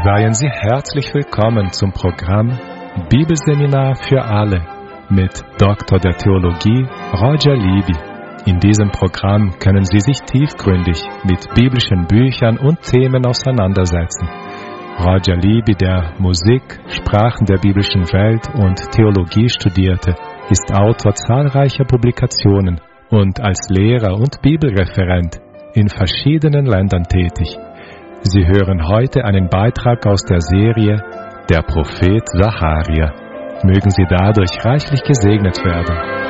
Seien Sie herzlich willkommen zum Programm Bibelseminar für alle mit Doktor der Theologie Roger Libby. In diesem Programm können Sie sich tiefgründig mit biblischen Büchern und Themen auseinandersetzen. Roger Libby, der Musik, Sprachen der biblischen Welt und Theologie studierte, ist Autor zahlreicher Publikationen und als Lehrer und Bibelreferent in verschiedenen Ländern tätig. Sie hören heute einen Beitrag aus der Serie Der Prophet Sacharja. Mögen Sie dadurch reichlich gesegnet werden.